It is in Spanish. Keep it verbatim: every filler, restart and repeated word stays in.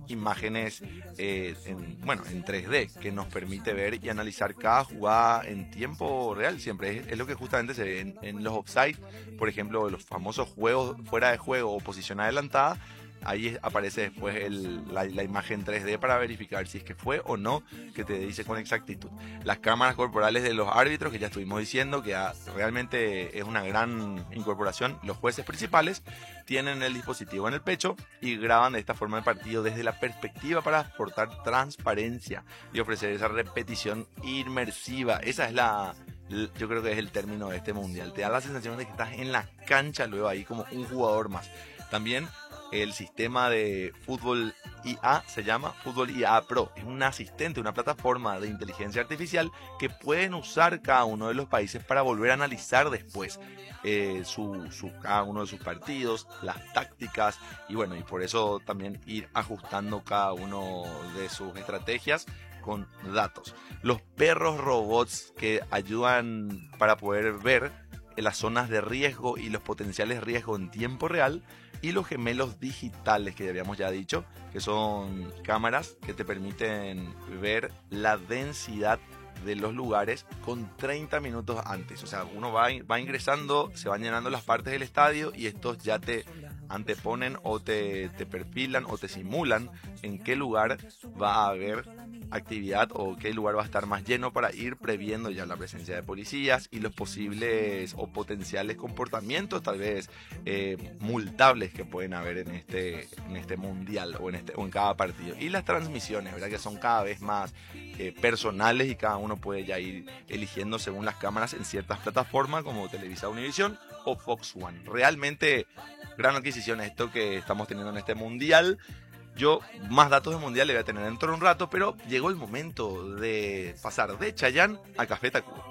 imágenes eh, en, bueno, en tres D, que nos permite ver y analizar cada jugada en tiempo real siempre. Es, es lo que justamente se ve en, en los offside, por ejemplo, los famosos juegos fuera de juego o posición adelantada. Ahí aparece después el, la, la imagen tres D para verificar si es que fue o no, que te dice con exactitud. Las cámaras corporales de los árbitros, que ya estuvimos diciendo que a, realmente es una gran incorporación. Los jueces principales tienen el dispositivo en el pecho y graban de esta forma el partido desde la perspectiva para aportar transparencia y ofrecer esa repetición inmersiva. Esa es la... Yo creo que es el término de este mundial. Te da la sensación de que estás en la cancha luego ahí como un jugador más. También el sistema de fútbol I A se llama Fútbol I A Pro. Es un asistente, una plataforma de inteligencia artificial que pueden usar cada uno de los países para volver a analizar después eh, su, su, cada uno de sus partidos, las tácticas y bueno, y por eso también ir ajustando cada uno de sus estrategias con datos. Los perros robots que ayudan para poder ver las zonas de riesgo y los potenciales riesgos en tiempo real, y los gemelos digitales que habíamos ya dicho, que son cámaras que te permiten ver la densidad de los lugares con treinta minutos antes. O sea, uno va, va ingresando, se van llenando las partes del estadio y estos ya te anteponen o te, te perfilan o te simulan en qué lugar va a haber actividad o qué lugar va a estar más lleno para ir previendo ya la presencia de policías y los posibles o potenciales comportamientos tal vez eh, multables que pueden haber en este, en este mundial o en, este, o en cada partido. Y las transmisiones, ¿verdad? Que son cada vez más eh, personales y cada uno puede ya ir eligiendo según las cámaras en ciertas plataformas como Televisa Univisión o Fox One. Realmente gran adquisición esto que estamos teniendo en este mundial. Yo más datos del mundial le voy a tener dentro de un rato, pero llegó el momento de pasar de Chayanne a Café Tacuba.